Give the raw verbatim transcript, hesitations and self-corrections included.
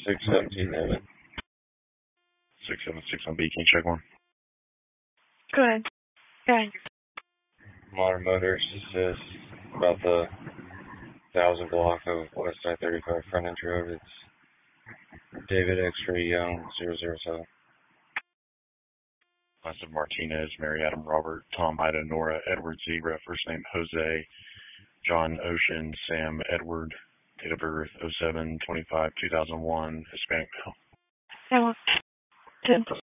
six seventeen Evan. six seven six on B. Can you check one? Go ahead. Go ahead. Modern Motors is about the thousand block of West I thirty-five frontage road. It's David X-Ray Young, zero zero seven. Last of Martinez, Mary Adam Robert, Tom Ida Nora, Edward Zebra, first name Jose, John Ocean, Sam Edward, date of birth oh seven twenty-five two thousand one, Hispanic male. I want to.